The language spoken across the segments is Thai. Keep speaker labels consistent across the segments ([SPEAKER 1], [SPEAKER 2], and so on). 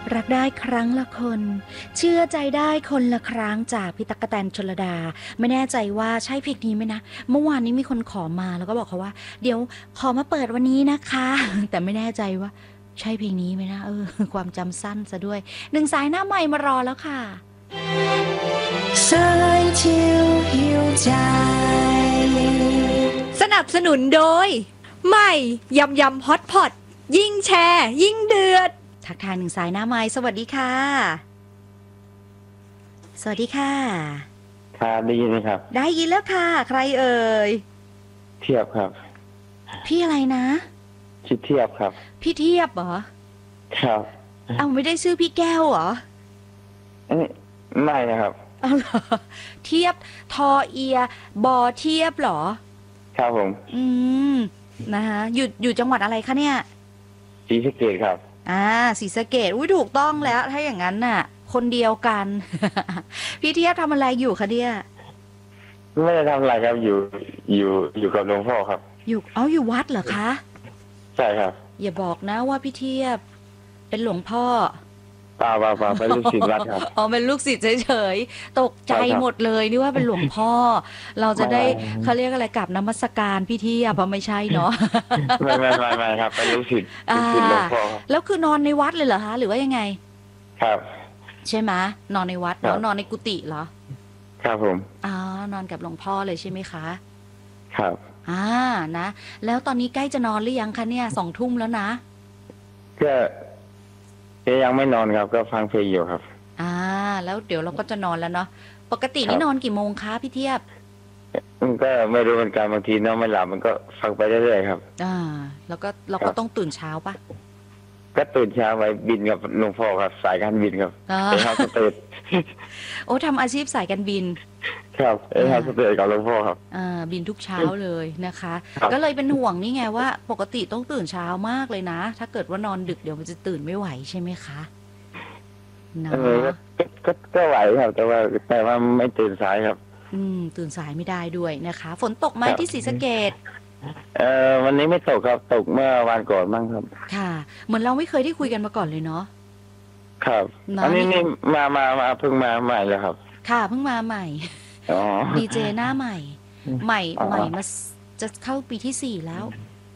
[SPEAKER 1] รักได้ครั้งละคน เชื่อใจได้คนละครั้งจากพี่ตั๊กแตนชลดาไม่แน่ใจว่าใช่เพลงนี้ไหมนะเมื่อวานนี้มีคนขอมาแล้วก็บอกเขาว่าเดี๋ยวขอมาเปิดวันนี้นะคะ แต่ไม่แน่ใจว่าใช่เพลงนี้ไหมนะความจำสั้นซะด้วยหนึ่งสายหน้าใหม่มารอแล้วค่ะ
[SPEAKER 2] สายเที่ยวหิวใจ
[SPEAKER 3] สนับสนุนโดยใหม่ยำยำฮอตพอตยิ่งแชร์ยิ่งเดือด
[SPEAKER 1] ทักทายหนึ่งสายหน้าใหม่สวัสดีค่ะสวัสดีค่ะ
[SPEAKER 4] ครับได้ยินไหมครับ
[SPEAKER 1] ได้ยินแล้วค่ะใครเอ่ย
[SPEAKER 4] เทียบครับ
[SPEAKER 1] พี่อะไรนะ
[SPEAKER 4] ชื่อเทียบครับ
[SPEAKER 1] พี่เทียบเหรอ
[SPEAKER 4] ครับ
[SPEAKER 1] เอาไม่ได้ชื่อพี่แก้วเหรอ
[SPEAKER 4] ไม่นะครับ
[SPEAKER 1] เอาเหรอเทียบทอเอียบอเทียบเหรอ
[SPEAKER 4] ครับผม
[SPEAKER 1] นะคะอยู่จังหวัดอะไรคะเนี่ย
[SPEAKER 4] ศรีสะเกษครับ
[SPEAKER 1] ศรีสะเกษอุ้ยถูกต้องแล้วถ้าอย่างนั้นน่ะคนเดียวกัน พี่เทียบทำอะไรอยู่คะเนี่ย
[SPEAKER 4] ไม่ได้ทำอะไรครับอยู่กับหลวงพ่อครับ
[SPEAKER 1] อยู่วัดเหรอคะ
[SPEAKER 4] ใช่ครับ
[SPEAKER 1] อย่าบอกนะว่าพี่เทียบเป็นหลวงพ่อ
[SPEAKER 4] เปล่าเป็นลูกศิษย์วัดครับ
[SPEAKER 1] เป็นลูกศิษย์เฉยๆตกใจหมดเลยนี่ว่าเป็นหลวงพ่อเราจะได้เขาเรียกอะไรกราบนมัสการพี่เทียบเพราะไม่ใช่เนาะ
[SPEAKER 4] ไม่ครับเป็นลูกศิษย์หลวงพ่อ
[SPEAKER 1] แล้วคือนอนในวัดเลยเหรอคะหรือว่ายังไง
[SPEAKER 4] ครับ
[SPEAKER 1] ใช่ไหมนอนในวัดแล้วนอนในกุฏิเหรอ
[SPEAKER 4] ครับผม
[SPEAKER 1] นอนกับหลวงพ่อเลยใช่ไหมคะ
[SPEAKER 4] ครับ
[SPEAKER 1] นะแล้วตอนนี้ใกล้จะนอนหรือยังคะเนี่ย2 ทุ่มแล้วนะ
[SPEAKER 4] ก็ยังไม่นอนครับก็ฟังเพลงอยู่ครับ
[SPEAKER 1] แล้วเดี๋ยวเราก็จะนอนแล้วเนาะปกตินี่นอนกี่โมงคะพี่เทียบ
[SPEAKER 4] ก็ไม่รู้เหมือนกันบางทีนอนไม่หลับมันก็ฟังไปเรื่อยๆครับ
[SPEAKER 1] แล้วก็เราก็ต้องตื่นเช้าปะ
[SPEAKER 4] ก็ตื่นเช้าไปบินกับหลวงพ่อครับสายการบินครับไปฮาสเตด
[SPEAKER 1] โอ้ทำอาชีพสายการบิน
[SPEAKER 4] ครับฮาสเตดกับหลวงพ่อครับ
[SPEAKER 1] บินทุกเช้าเลยนะคะก็เลยเป็นห่วงนี่ไงว่าปกติต้องตื่นเช้ามากเลยนะถ้าเกิดว่านอนดึกเดี๋ยวมันจะตื่นไม่ไหวใช่ไหมคะ
[SPEAKER 4] นะก็ไหวครับแต่ว่าไม่ตื่นสายครับ
[SPEAKER 1] ตื่นสายไม่ได้ด้วยนะคะฝนตกไหมที่ศรีสะเกษ
[SPEAKER 4] วันนี้ไม่ตกครับตกเมื่อวันก่อนบ้างครับ
[SPEAKER 1] ค่ะเหมือนเราไม่เคยได้คุยกันมาก่อนเลยเนาะ
[SPEAKER 4] ครับอันนี้มาเพิ่งมาใหม่เลยครับ
[SPEAKER 1] ค่ะเพิ่งมาใหม่ดีเจหน้าใหม่มาจะเข้าปีที่4แล้ว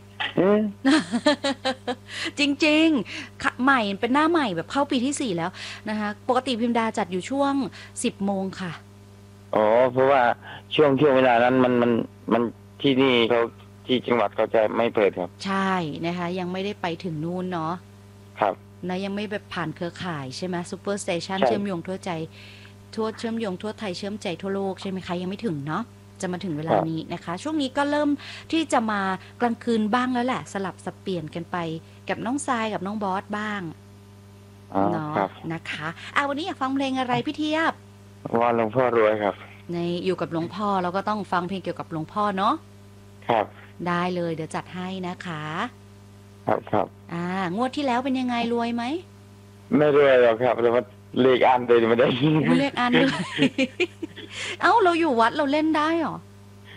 [SPEAKER 1] จริงๆใหม่เป็นหน้าใหม่แบบเข้าปีที่4แล้วนะคะปกติพิมดาจัดอยู่ช่วง10 โมงค่ะ
[SPEAKER 4] เพราะว่าช่วงเวลานั้นมันที่นี่เขาที่จังหวัดเขาจะไม่เปิดครับ
[SPEAKER 1] ใช่นะคะยังไม่ได้ไปถึงนู่นเนาะ
[SPEAKER 4] ครับ
[SPEAKER 1] นะยังไม่แบบผ่านเครือข่ายใช่ไหมซูเปอร์สเตชันเชื่อมโยงทั่วใจเชื่อมโยงทั่วไทยเชื่อมใจทั่วโลกใช่ไหมคะยังไม่ถึงเนาะจะมาถึงเวลานี้นะคะช่วงนี้ก็เริ่มที่จะมากลางคืนบ้างแล้วแหละสลับสับเปลี่ยนกันไปกับน้องทรายกับน้องบอสบ้างเนาะนะคะวันนี้อยากฟังเพลงอะไรพี่เทียบ
[SPEAKER 4] ว่าหลวงพ่อรวยครับ
[SPEAKER 1] อยู่กับหลวงพ่อเราก็ต้องฟังเพลงเกี่ยวกับหลวงพ่อเนาะ
[SPEAKER 4] ครับ
[SPEAKER 1] ได้เลยเดี๋ยวจัดให้นะคะ
[SPEAKER 4] ครับ
[SPEAKER 1] งวดที่แล้วเป็นยังไงรวยไหม
[SPEAKER 4] ไม่รวยหรอกครับแต่ว่าเลขอันเลยไม่ได้
[SPEAKER 1] เลขอันเลยเราอยู่วัดเราเล่นได้หรอ